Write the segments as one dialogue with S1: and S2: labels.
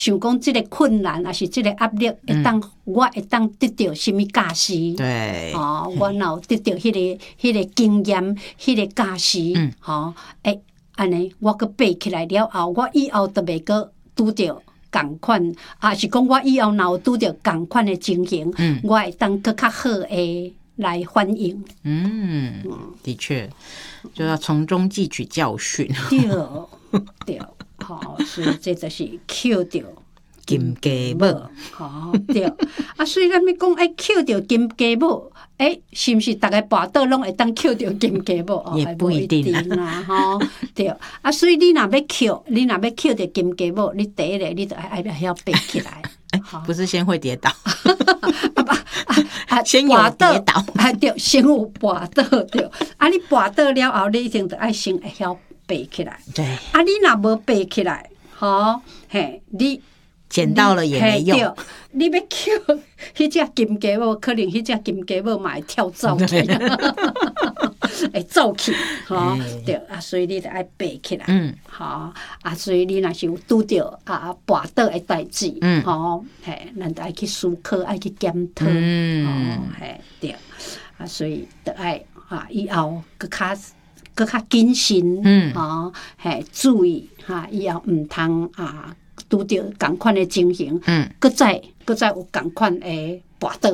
S1: 想讲这个困难还是这个压力我会当得到什么假释？
S2: 对，
S1: 我若有得到迄个经验，迄个假释，安尼我阁爬起来了后，我以后都袂阁拄着同款，还是讲我以后若有拄着同款的情形，我会当阁较好诶来反应。
S2: 的确，就要从中汲取教训。
S1: 对，所以这就是捡着
S2: 金鸡母。
S1: 对。所以咱要讲捡着金鸡母，是毋是逐个跋倒拢会当捡着金鸡母？
S2: 也不一定
S1: 啦，对。所以你若要捡着金鸡母，你第一个你就爱晓爬起来。
S2: 不是先会跌倒，先有跌倒，
S1: 对，先有跋倒，对。你跋倒了后，你一定就爱先会晓爬起来。
S2: 对。
S1: 你若无爬起来，你
S2: 捡到了也没用。
S1: 你要捡迄只金鸡母，可能迄只金鸡母嘛会跳走去，会走去，对。所以你就爱爬起来，所以你若是有拄着跋倒的代志，咱就爱去思考，爱去检讨，对。所以就爱以后搁较谨慎，注意以后毋通拄着同款的情形，搁再有同款的跋倒。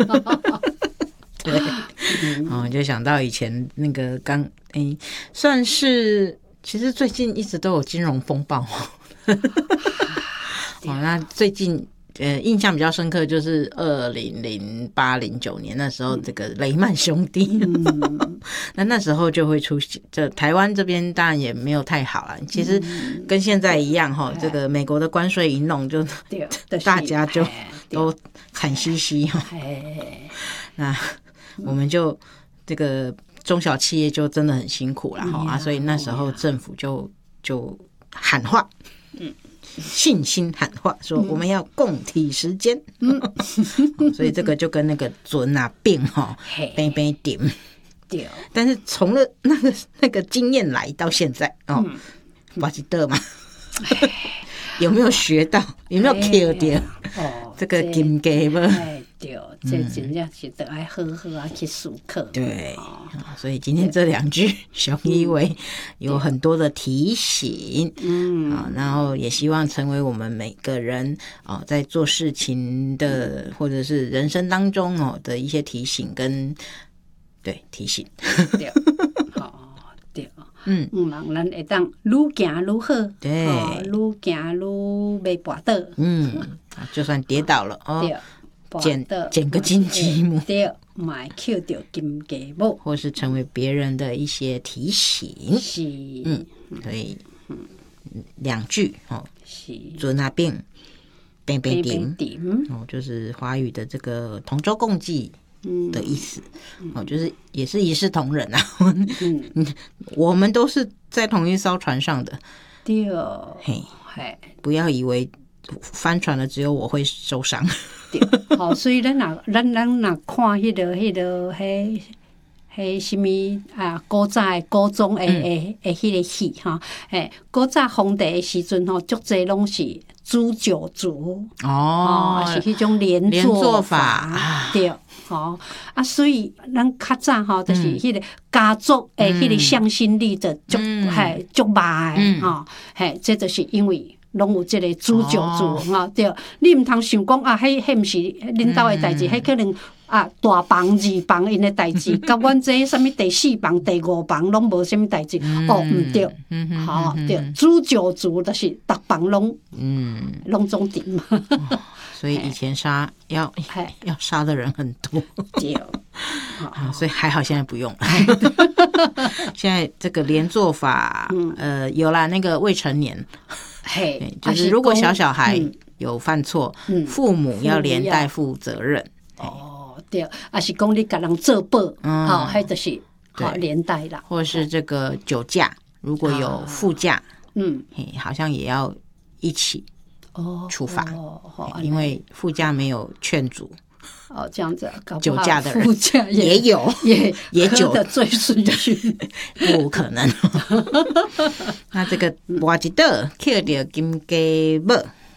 S2: 对，就想到以前那个算是，其实最近一直都有金融风暴。那最近印象比较深刻就是2008、09年那时候，这个雷曼兄弟，那时候就会出现，这台湾这边当然也没有太好了。其实跟现在一样这个美国的关税一弄，就大家就都惨兮兮。那我们就这个中小企业就真的很辛苦了所以那时候政府就喊话，信心喊话说我们要共体时间，所以这个就跟那个准病边边点，但是从了那个经验来到现在不记得嘛，有没有学到？有没有 kill 掉这个金鸡母？
S1: 对，这真正是得爱好好去思考。
S2: 对，所以今天这2句熊一为有很多的提醒，然后也希望成为我们每个人在做事情的或者是人生当中的一些提醒跟提醒。
S1: 对，对。咱会当愈行愈好，
S2: 对，
S1: 愈行愈袂跋倒。
S2: 就算跌倒了捡个金鸡母，
S1: 对，买捡到金鸡母，
S2: 或是成为别人的一些提醒。
S1: 是，
S2: 所以2句
S1: 是
S2: 准病边边点就是华语的这个同舟共济的意思，就是也是一视同仁我们都是在同一艘船上的，
S1: 对，
S2: 不要以为翻船了只有我会受伤。
S1: 对，所以咱若看迄什么古早的古装的迄个戏古早皇帝的时阵足侪拢是诛九族是迄种连坐法，对。所以咱较早就是迄个家族的迄个向心力就足歹的这就是因为拢有这个诛九族对，你毋通想讲迄毋是恁兜的代志，迄可能大房二房因的代志，甲阮这什么第4房、第5房拢无什么代志，毋对，对，诛九族就是逐房拢总顶嘛。
S2: 所以以前要杀的人很多，
S1: 对，
S2: 所以还好现在不用了。现在这个连坐法，有啦，那个未成年。就是如果小孩有犯错，父母要连带负责任。
S1: 对，是讲你甲人做保，迄就是连带啦。
S2: 或是这个酒驾，如果有副驾，好像也要一起处罚，因为副驾没有劝阻。
S1: 这样子，
S2: 酒驾的人
S1: 副驾
S2: 也有，也酒
S1: 的罪顺序，
S2: 不可能。那这个挖一道捡到金鸡母，